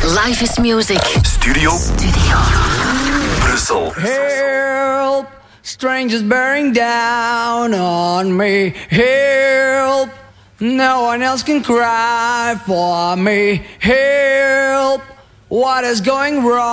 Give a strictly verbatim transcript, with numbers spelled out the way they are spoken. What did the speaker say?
Life is music. Studio. Studio. Brussel. Help! Strangers bearing down on me. Help! No one else can cry for me. Help! What is going wrong?